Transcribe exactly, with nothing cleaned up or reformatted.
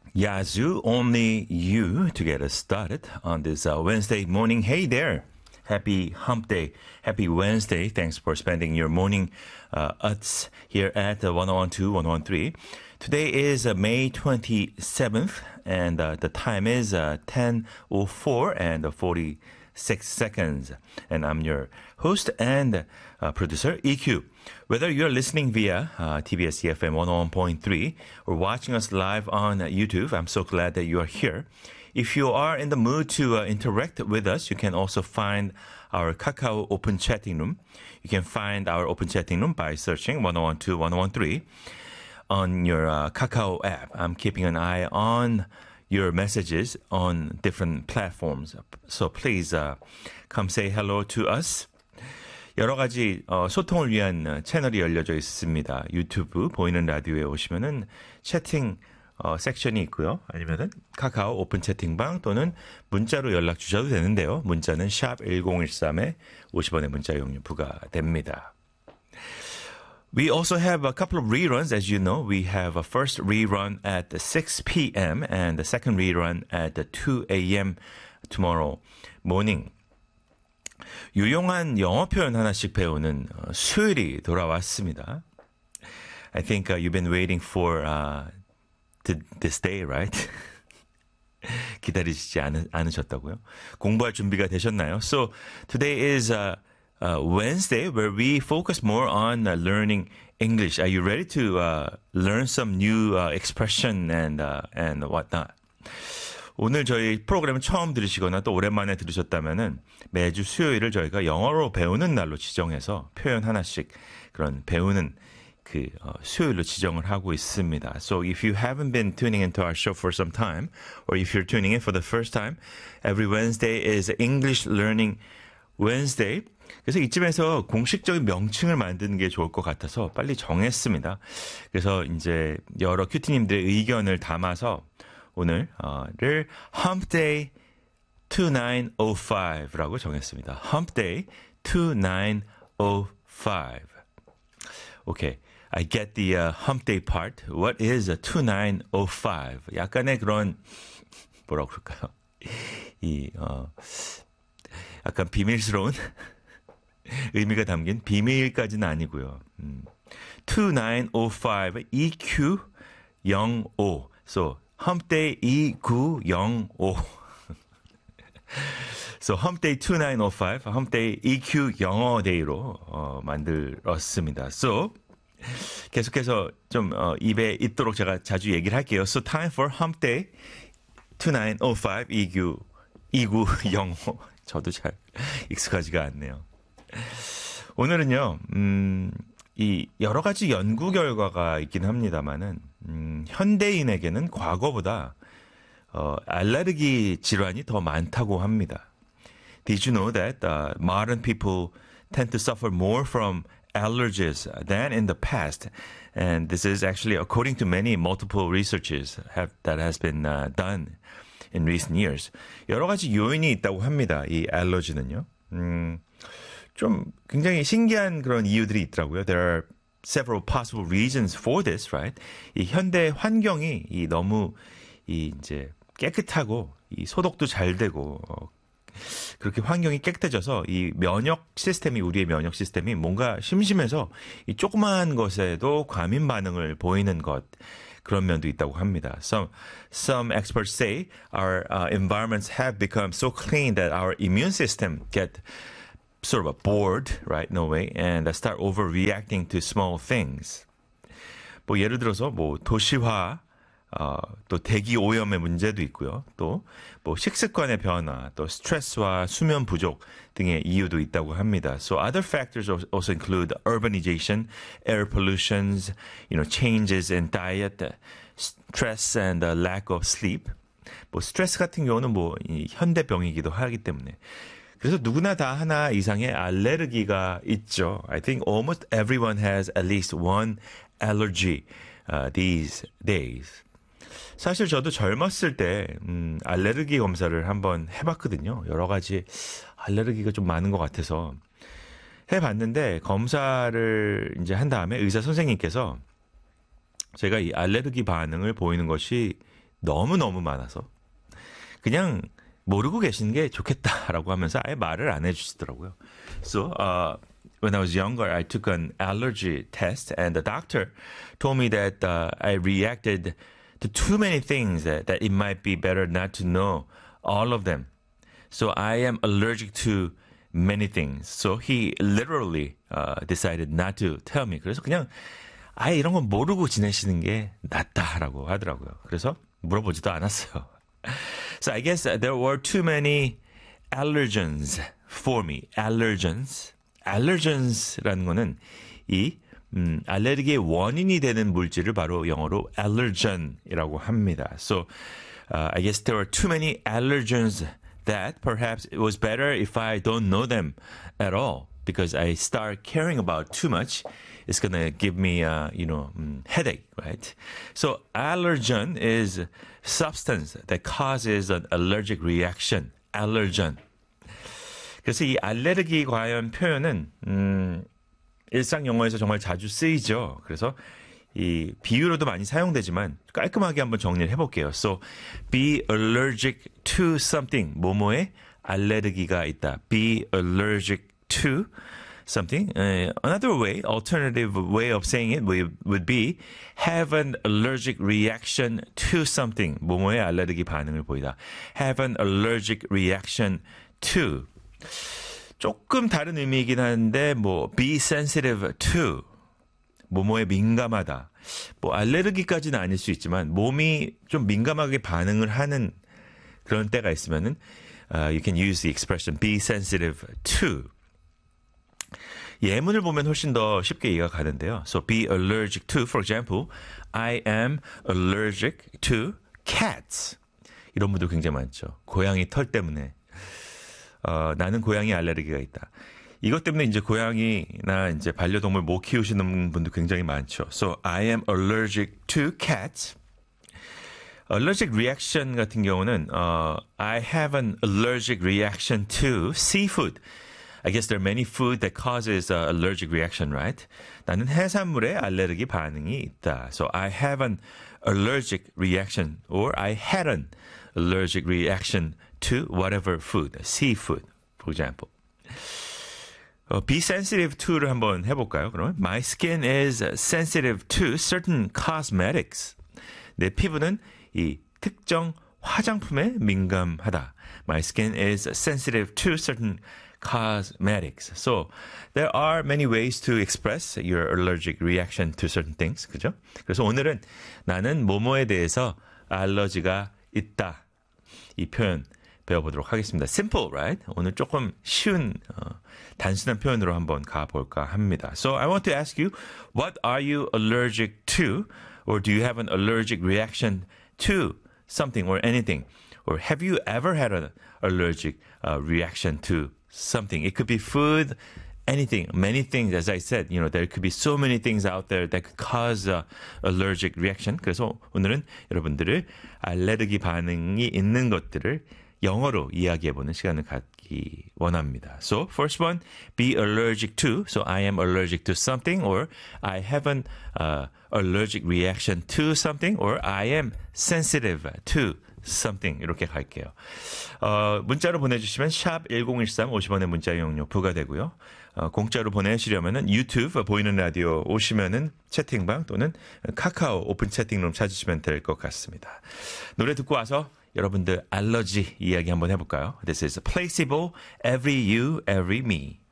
Yazoo, only you to get us started on this uh, Wednesday morning. Hey there. Happy hump day. Happy Wednesday. Thanks for spending your morning uh, us here at uh, one oh one two, one oh one three. Today is uh, May twenty-seventh and uh, the time is uh, ten oh four and uh, forty-six seconds. And I'm your host and uh, producer, E Q. Whether you're listening via uh, T B S E F M one oh one point three or watching us live on uh, YouTube, I'm so glad that you are here. If you are in the mood to uh, interact with us, you can also find our Kakao Open Chatting Room. You can find our Open Chatting Room by searching one oh one two, one oh one three on your uh, Kakao app. I'm keeping an eye on your messages on different platforms. So please uh, come say hello to us. 여러 가지 어, 소통을 위한 채널이 열려져 있습니다. 유튜브 보이는 라디오에 오시면은 채팅 어, 섹션이 있고요. 아니면은 카카오 오픈 채팅방 또는 문자로 연락 주셔도 되는데요. 문자는 샵 일공일삼에 오십 원의 문자 이용료 부과됩니다. We also have a couple of reruns. As you know, we have a first rerun at six p.m. and the second rerun at two a.m. tomorrow morning. 유용한 영어 표현 하나씩 배우는 어, 수요일이 돌아왔습니다. I think uh, you've been waiting for uh, to, this day, right? 기다리시지 않으, 않으셨다고요? 공부할 준비가 되셨나요? So today is uh, uh, Wednesday where we focus more on uh, learning English. Are you ready to uh, learn some new uh, expression and uh, and whatnot? 오늘 저희 프로그램을 처음 들으시거나 또 오랜만에 들으셨다면은 매주 수요일을 저희가 영어로 배우는 날로 지정해서 표현 하나씩 그런 배우는 그 어, 수요일로 지정을 하고 있습니다. So if you haven't been tuning into our show for some time, or if you're tuning in for the first time, every Wednesday is English Learning Wednesday. 그래서 이쯤에서 공식적인 명칭을 만드는 게 좋을 것 같아서 빨리 정했습니다. 그래서 이제 여러 큐티님들의 의견을 담아서 오늘을 Hump Day 이천구백오라고 정했습니다. Hump Day 이천구백오. Okay, I get the uh, Hump Day part. What is a 이천구백오? 약간의 그런 뭐라고 그럴까요? 이 어, 약간 비밀스러운 의미가 담긴 비밀까지는 아니고요. 음, 이천구백오, 이큐 영오. So Hump Day 이천구백오. So Hump Day 이천구백오, Hump Day 이큐 영어 데이로 어, 만들었습니다. So 계속해서 좀 어, 입에 있도록 제가 자주 얘기를 할게요. So time for Hump Day 이천구백오, 이큐 이천구백오. 저도 잘 익숙하지가 않네요. 오늘은요, 음, 이 여러 가지 연구 결과가 있긴 합니다만은 음, 현대인에게는 과거보다 어, 알레르기 질환이 더 많다고 합니다. Did you know that uh, modern people tend to suffer more from allergies than in the past? And this is actually according to many multiple researches have, that has been uh, done in recent years. 여러 가지 요인이 있다고 합니다. 이 알러지는요. 음, 좀 굉장히 신기한 그런 이유들이 있더라고요. There are several possible reasons for this, right? 이 현대 환경이 이 너무 이 이제 깨끗하고 이 소독도 잘 되고 어, 그렇게 환경이 깨끗해져서 이 면역 시스템이 우리의 면역 시스템이 뭔가 심심해서 이 조그마한 것에도 과민 반응을 보이는 것 그런 면도 있다고 합니다. Some some experts say our uh, environments have become so clean that our immune system get sort of bored, right, in a way, and start overreacting to small things. 뭐 예를 들어서 뭐 도시화, 어, 또 대기 오염의 문제도 있고요. 또 뭐 식습관의 변화, 또 스트레스와 수면 부족 등의 이유도 있다고 합니다. So other factors also include urbanization, air pollutions, you know, changes in diet, stress and the lack of sleep. 뭐 스트레스 같은 경우는 뭐 이 현대병이기도 하기 때문에 그래서 누구나 다 하나 이상의 알레르기가 있죠. I think almost everyone has at least one allergy uh, these days. 사실 저도 젊었을 때 음, 알레르기 검사를 한번 해봤거든요. 여러 가지 알레르기가 좀 많은 것 같아서 해봤는데 검사를 이제 한 다음에 의사 선생님께서 제가 이 알레르기 반응을 보이는 것이 너무너무 많아서 그냥 모르고 계시는 게 좋겠다라고 하면서 아예 말을 안 해주시더라고요. So, uh, when I was younger, I took an allergy test and the doctor told me that uh, I reacted to too many things that, that it might be better not to know all of them. So I am allergic to many things. So he literally uh, decided not to tell me. 그래서 그냥 아예 이런 건 모르고 지내시는 게 낫다라고 하더라고요. 그래서 물어보지도 않았어요. So I guess there were too many allergens for me. Allergens. Allergens라는 거는 이 음, 알레르기의 원인이 되는 물질을 바로 영어로 allergen이라고 합니다. So uh, I guess there were too many allergens that perhaps it was better if I don't know them at all because I start caring about too much. It's going to give me a, you know, um, headache, right? So allergen is substance that causes an allergic reaction. Allergen. 그래서 이 알레르기 관련 표현은 음, 일상 영어에서 정말 자주 쓰이죠. 그래서 이 비유로도 많이 사용되지만 깔끔하게 한번 정리를 해볼게요. So, be allergic to something. 뭐뭐에 알레르기가 있다. Be allergic to something. Uh, another way, alternative way of saying it would be have an allergic reaction to something. 뭐뭐에 알레르기 반응을 보이다. Have an allergic reaction to. 조금 다른 의미이긴 한데 뭐 be sensitive to. 뭐뭐에 민감하다. 뭐 알레르기까지는 아닐 수 있지만 몸이 좀 민감하게 반응을 하는 그런 때가 있으면은 uh, you can use the expression be sensitive to. 예문을 보면 훨씬 더 쉽게 이해가 가는데요. So be allergic to, for example, I am allergic to cats. 이런 분들 굉장히 많죠. 고양이 털 때문에 어, 나는 고양이 알레르기가 있다. 이것 때문에 이제 고양이나 이제 반려동물 못 키우시는 분도 굉장히 많죠. So I am allergic to cats. Allergic reaction 같은 경우는 uh, I have an allergic reaction to seafood. I guess there are many food that causes uh, allergic reaction, right? 나는 해산물에 알레르기 반응이 있다. So I have an allergic reaction or I had an allergic reaction to whatever food, seafood, for example. 어, be sensitive to를 한번 해볼까요? 그러면 my skin is sensitive to certain cosmetics. 내 피부는 이 특정 화장품에 민감하다. My skin is sensitive to certain cosmetics. So there are many ways to express your allergic reaction to certain things. 그죠? 그래서 오늘은 나는 뭐뭐에 대해서 알러지가 있다. 이 표현 배워보도록 하겠습니다. Simple, right? 오늘 조금 쉬운 어, 단순한 표현으로 한번 가볼까 합니다. So I want to ask you, what are you allergic to? Or do you have an allergic reaction to something or anything? Or have you ever had an allergic uh, reaction to something? It could be food, anything, many things. As I said, you know, there could be so many things out there that could cause uh, allergic reaction. 그래서 오늘은 여러분들을 알레르기 반응이 있는 것들을 영어로 이야기해보는 시간을 갖기 원합니다. So, first one, be allergic to. So, I am allergic to something, or I have an uh, allergic reaction to something, or I am sensitive to something. 이렇게 갈게요. 어, 문자로 보내주시면 샵 일공일삼 오십 원의 문자 이용료 부과되고요. 어, 공짜로 보내시려면은 유튜브 보이는 라디오 오시면은 채팅방 또는 카카오 오픈 채팅룸 찾으시면 될 것 같습니다. 노래 듣고 와서 여러분들 알러지 이야기 한번 해볼까요? This is Placebo, Every You, Every Me.